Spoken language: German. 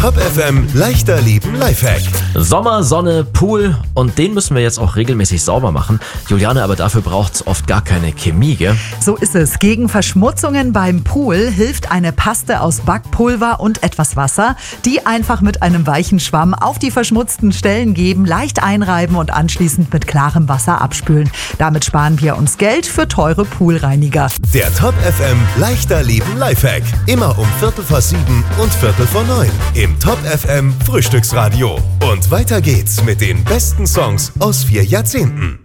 Top FM leichter leben Lifehack. Sommer, Sonne, Pool und den müssen wir jetzt auch regelmäßig sauber machen. Juliane, aber dafür braucht's oft gar keine Chemie, gell? So ist es. Gegen Verschmutzungen beim Pool hilft eine Paste aus Backpulver und etwas Wasser. Die einfach mit einem weichen Schwamm auf die verschmutzten Stellen geben, leicht einreiben und anschließend mit klarem Wasser abspülen. Damit sparen wir uns Geld für teure Poolreiniger. Der Top FM leichter leben Lifehack. Immer um 6:45 und 8:45 im Top FM Frühstücksradio. Und weiter geht's mit den besten Songs aus 4 Jahrzehnten.